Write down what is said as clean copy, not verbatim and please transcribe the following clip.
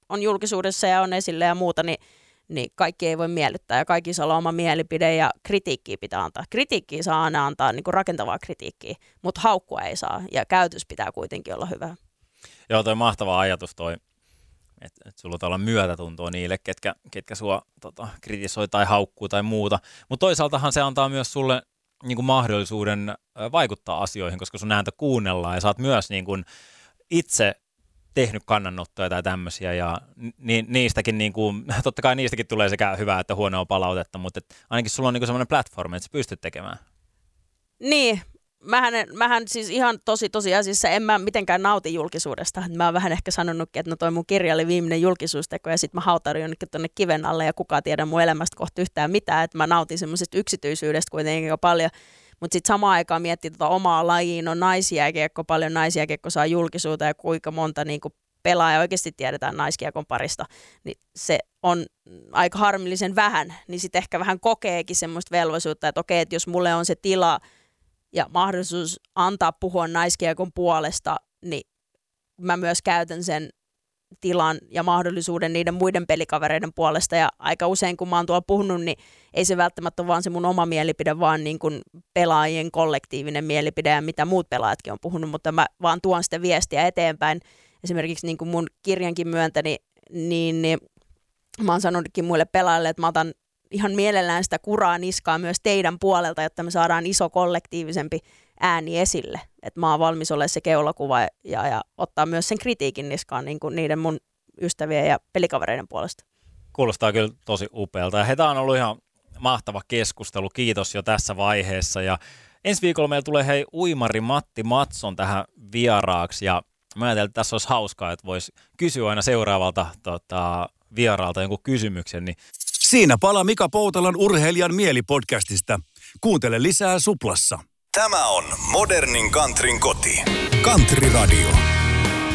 on julkisuudessa ja on esillä ja muuta, niin kaikki ei voi miellyttää ja kaikki saa olla oma mielipide ja kritiikkiä pitää antaa. Kritiikkiä saa aina antaa niin kuin rakentavaa kritiikkiä, mutta haukkua ei saa ja käytös pitää kuitenkin olla hyvä. Joo, toi mahtava ajatus toi, että sulla on olla myötätuntoa niille, ketkä sua kritisoi tai haukkuu tai muuta. Mutta toisaaltahan se antaa myös sulle niin kuin mahdollisuuden vaikuttaa asioihin, koska sun ääntä kuunnellaan ja sä oot myös niin kuin itse tehnyt kannanottoja tai tämmöisiä ja niistäkin niin kuin, totta kai niistäkin tulee sekä hyvää että huonoa palautetta, mutta ainakin sulla on niin kuin semmoinen platformi, että sä pystyt tekemään. Niin, mähän siis ihan tosiasiassa en mä mitenkään nauti julkisuudesta. Mä oon vähän ehkä sanonutkin, että no toi mun kirja oli viimeinen julkisuusteko ja sit mä hautaudun jonnekin tonne kiven alle ja kukaan tiedä mun elämästä kohta yhtään mitään, että mä nautin semmoisesta yksityisyydestä kuitenkin paljon. Mutta sitten samaan aikaan miettii omaa lajiin, on naisjääkiekko, paljon naisjääkiekko saa julkisuutta ja kuinka monta niinku pelaaja oikeasti tiedetään naiskiekon parista, niin se on aika harmillisen vähän, niin sitten ehkä vähän kokeekin semmoista velvollisuutta, että okei, että jos mulle on se tila ja mahdollisuus antaa puhua naiskiekon puolesta, niin mä myös käytän sen tilan ja mahdollisuuden niiden muiden pelikavereiden puolesta ja aika usein kun mä oon tuolla puhunut, niin ei se välttämättä ole vaan se mun oma mielipide, vaan niin kuin pelaajien kollektiivinen mielipide ja mitä muut pelaajatkin on puhunut, mutta mä vaan tuon sitä viestiä eteenpäin. Esimerkiksi niin kuin mun kirjankin myöntä, niin mä oon sanonutkin muille pelaajille, että mä otan ihan mielellään sitä kuraa niskaa myös teidän puolelta, jotta me saadaan iso kollektiivisempi ääni esille. Että mä oon valmis olemaan se keulakuva ja ottaa myös sen kritiikin niskaan niin kuin niiden mun ystävien ja pelikavereiden puolesta. Kuulostaa kyllä tosi upealta. Ja tämä on ollut ihan mahtava keskustelu. Kiitos jo tässä vaiheessa. Ja ensi viikolla meillä tulee uimari Matti Matson tähän vieraaksi. Ja mä ajattelin, että tässä olisi hauskaa, että voisi kysyä aina seuraavalta vieraalta jonkun kysymyksen. Niin... Siinä palaa Mika Poutalan Urheilijan mielipodcastista. Kuuntele lisää Suplassa. Tämä on Modernin Countryn koti. Country Radio.